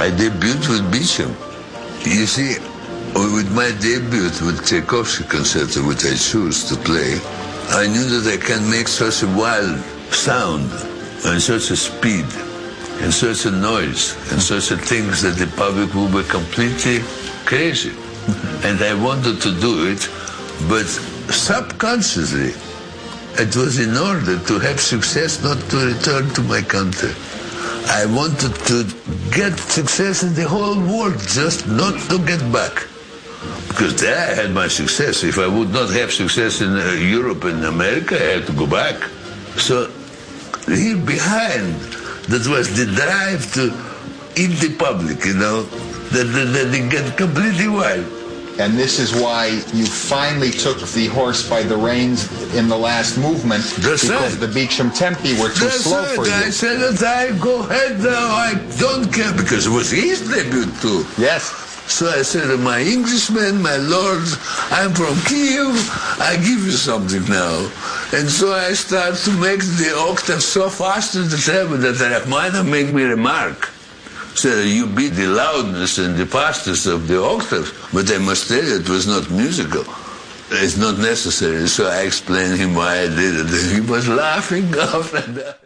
I debuted with Beecham. You see, with my debut with Tchaikovsky concerto, which I choose to play, I knew that I can make such a wild sound and such a speed and such a noise and such a things that the public will be completely crazy. And I wanted to do it, but subconsciously, it was in order to have success, not to return to my country. I wanted to get success in the whole world, just not to get back. Because there I had my success. If I would not have success in Europe and America, I had to go back. So here behind, that was the drive to eat the public, you know, that they get completely wild. And this is why you finally took the horse by the reins in the last movement, because the Beecham Tempi were too slow for you. I said that I go ahead now, I don't care, because it was his debut too. Yes. So I said, my Englishmen, my lords, I'm from Kiev, I give you something now. And so I start to make the octave so fast that Rachmaninoff made me remark. So you beat the loudness and the fastness of the octaves, but I must tell you, it was not musical. It's not necessary. So I explained him why I did it. He was laughing after that.